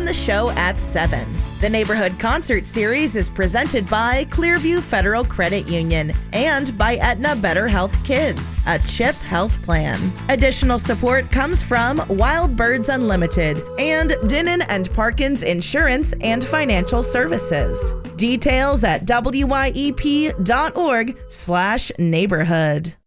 the show at 7. The Neighborhood Concert Series is presented by Clearview Federal Credit Union and by Aetna Better Health Kids, a CHIP health plan. Additional support comes from Wild Birds Unlimited and Dinnan and Parkins Insurance and Financial Services. Details at wyep.org/neighborhood.